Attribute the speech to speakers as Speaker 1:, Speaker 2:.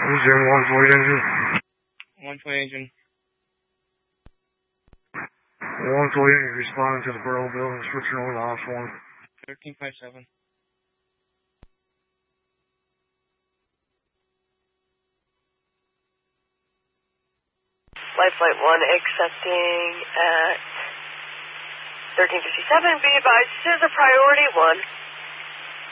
Speaker 1: Who's in 140 engine?
Speaker 2: 120 engine.
Speaker 1: 140 engine responding to the Burrow building, switching over to Ops 1.
Speaker 2: 1357.
Speaker 3: Flight 1 accepting at 1357. Be advised, this is a priority 1.